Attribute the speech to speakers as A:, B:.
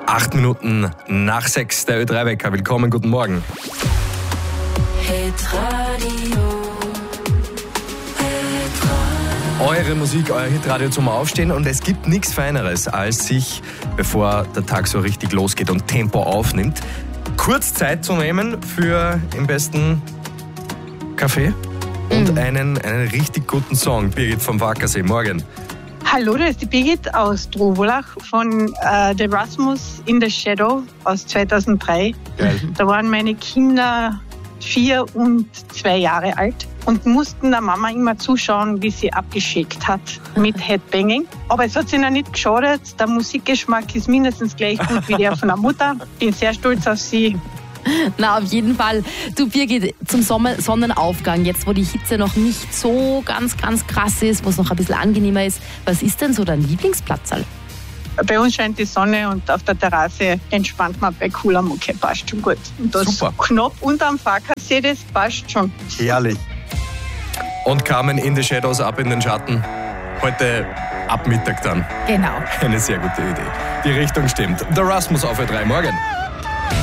A: 8 Minuten nach 6, der Ö3-Wecker. Willkommen, guten Morgen. Eure Musik, euer Hitradio zum Aufstehen, und es gibt nichts Feineres, als sich, bevor der Tag so richtig losgeht und Tempo aufnimmt, kurz Zeit zu nehmen für im besten Kaffee und einen richtig guten Song. Birgit vom Wackersee, morgen.
B: Hallo, das ist die Birgit aus Drovolach von The Rasmus in the Shadow aus 2003.
A: Geil.
B: Da waren meine Kinder 4 und 2 Jahre alt und mussten der Mama immer zuschauen, wie sie abgeschickt hat mit Headbanging. Aber es hat ihnen nicht geschadet. Der Musikgeschmack ist mindestens gleich gut wie der von der Mutter. Bin sehr stolz auf sie.
C: Na, auf jeden Fall. Du Birgit, zum Sonnenaufgang, jetzt wo die Hitze noch nicht so ganz krass ist, wo es noch ein bisschen angenehmer ist, was ist denn so dein Lieblingsplatzerl?
B: Bei uns scheint die Sonne und auf der Terrasse entspannt man bei cooler Mucke. Passt schon gut. Und das
A: Super.
B: Knopf unterm Fahrkassee, das passt schon.
A: Herrlich. Und Carmen in the Shadows, ab in den Schatten. Heute ab Mittag dann.
C: Genau.
A: Eine sehr gute Idee. Die Richtung stimmt. Der Rasmus auf Ö3, morgen.